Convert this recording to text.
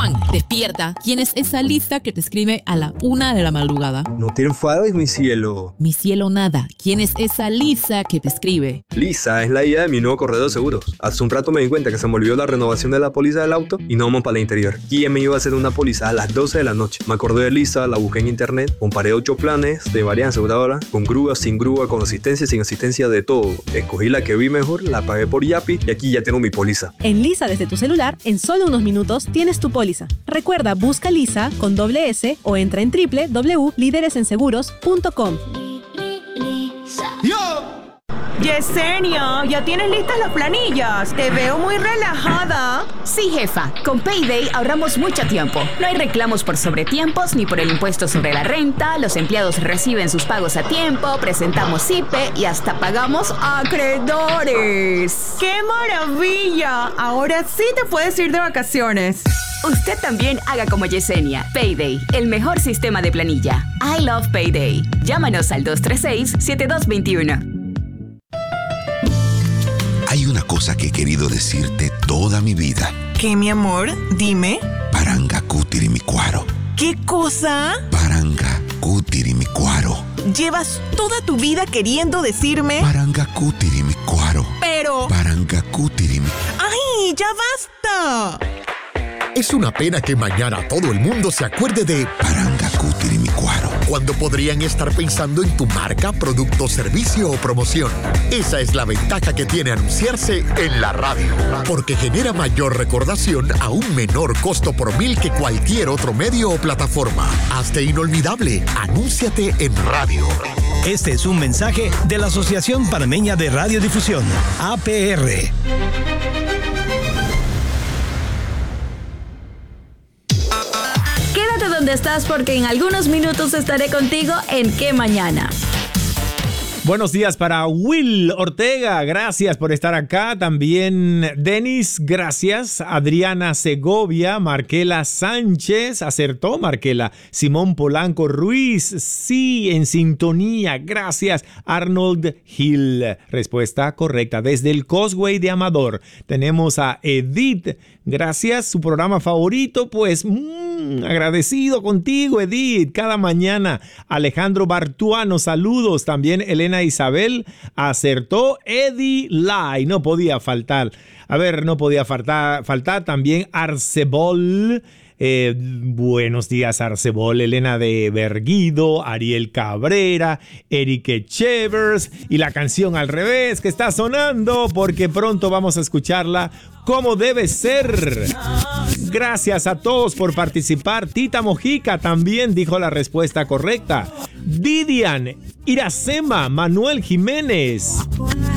Juan, despierta. ¿Quién es esa Lisa que te escribe a la 1 de la madrugada? No te enfades, mi cielo. Mi cielo nada. ¿Quién es esa Lisa que te escribe? Lisa es la idea de mi nuevo corredor de seguros. Hace un rato me di cuenta que se me olvidó la renovación de la póliza del auto y no vamos para el interior. ¿Quién me iba a hacer una póliza a las 12 de la noche? Me acordé de Lisa, la busqué en internet, comparé 8 planes de varias aseguradoras, con grúa, sin grúa, con asistencia, sin asistencia, de todo. Escogí la que vi mejor, la pagué por Yapi y aquí ya tengo mi póliza. En Lisa desde tu celular, en solo unos minutos tienes tu póliza. Recuerda, busca Lisa con doble S o entra en www.lideresenseguros.com. Yesenia, ¿ya tienes listas las planillas? Te veo muy relajada. Sí, jefa. Con Payday ahorramos mucho tiempo. No hay reclamos por sobretiempos ni por el impuesto sobre la renta. Los empleados reciben sus pagos a tiempo, presentamos IPE y hasta pagamos acreedores. ¡Qué maravilla! Ahora sí te puedes ir de vacaciones. Usted también haga como Yesenia. Payday, el mejor sistema de planilla. I love Payday. Llámanos al 236-7221. Hay una cosa que he querido decirte toda mi vida. ¿Qué, mi amor? Dime. Paranga cutirimicuaro. ¿Qué cosa? Paranga cutirimicuaro. Llevas toda tu vida queriendo decirme... Paranga cutirimicuaro. Pero... Paranga cutirimicuaro. ¡Ay, ya basta! Es una pena que mañana todo el mundo se acuerde de Paranga cutirimicuaro, cuando podrían estar pensando en tu marca, producto, servicio o promoción. Esa es la ventaja que tiene anunciarse en la radio, porque genera mayor recordación a un menor costo por mil que cualquier otro medio o plataforma. Hazte inolvidable, anúnciate en radio. Este es un mensaje de la Asociación Panameña de Radiodifusión, APR. Quédate donde estás porque en algunos minutos estaré contigo en ¿Qué Mañana? Buenos días para Will Ortega, gracias por estar acá. También Denis, gracias. Adriana Segovia, Marquela Sánchez, acertó Marquela. Simón Polanco Ruiz, sí, en sintonía, gracias. Arnold Hill, respuesta correcta. Desde el Causeway de Amador tenemos a Edith, gracias. Su programa favorito, pues agradecido contigo, Edith, cada mañana. Alejandro Bartuano, saludos. También Elena Isabel acertó. Eddie Lai, no podía faltar. A ver, no podía faltar también Arcebol. Buenos días, Arcebol. Elena de Berguido, Ariel Cabrera, Eric Chevers y la canción al revés que está sonando porque pronto vamos a escucharla como debe ser. Gracias a todos por participar. Tita Mojica también dijo la respuesta correcta. Didian, Iracema, Manuel Jiménez,